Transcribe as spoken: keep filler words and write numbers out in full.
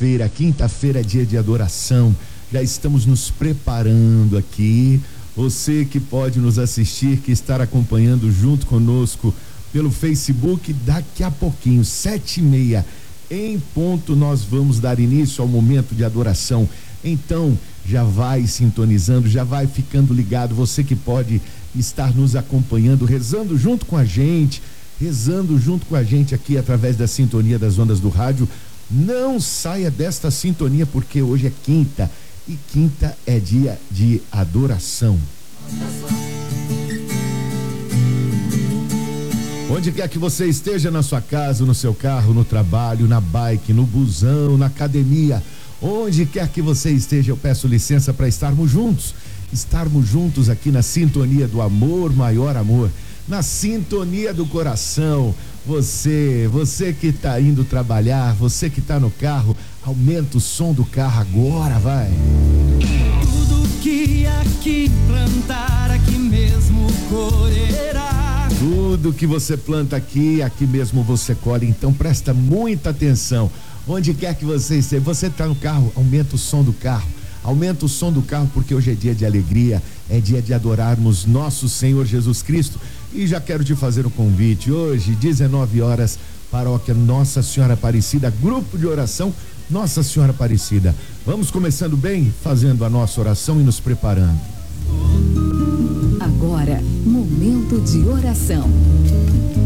quinta-feira. Quinta-feira é dia de adoração. Já estamos nos preparando aqui. Você que pode nos assistir, que está acompanhando junto conosco pelo Facebook, daqui a pouquinho, sete e meia, em ponto, nós vamos dar início ao momento de adoração. Então, já vai sintonizando, já vai ficando ligado. Você que pode estar nos acompanhando, rezando junto com a gente, rezando junto com a gente aqui através da sintonia das ondas do rádio. Não saia desta sintonia, porque hoje é quinta e quinta é dia de adoração. Onde quer que você esteja, na sua casa, no seu carro, no trabalho, na bike, no busão, na academia, onde quer que você esteja, eu peço licença para estarmos juntos, estarmos juntos aqui na sintonia do amor, maior amor, na sintonia do coração. Você, você que está indo trabalhar, você que está no carro, aumenta o som do carro agora, vai. Tudo que aqui plantar, aqui mesmo colherá. Tudo que você planta aqui, aqui mesmo você colhe. Então presta muita atenção. Onde quer que você esteja, você está no carro, aumenta o som do carro. Aumenta o som do carro, porque hoje é dia de alegria, é dia de adorarmos nosso Senhor Jesus Cristo. E já quero te fazer um convite. Hoje, dezenove horas, paróquia Nossa Senhora Aparecida, grupo de oração Nossa Senhora Aparecida. Vamos começando bem, fazendo a nossa oração e nos preparando. Agora, momento de oração.